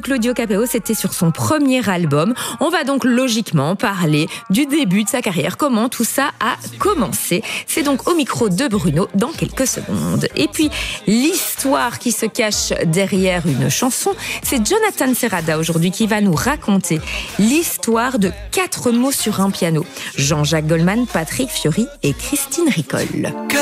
Claudio Capéo, c'était sur son premier album. On va donc logiquement parler du début de sa carrière, comment tout ça a commencé. C'est donc au micro de Bruno dans quelques secondes. Et puis, l'histoire qui se cache derrière une chanson, c'est Jonathan Serrada aujourd'hui qui va nous raconter l'histoire de 4 mots sur un piano. Jean-Jacques Goldman, Patrick Fiori et Christine Ricol.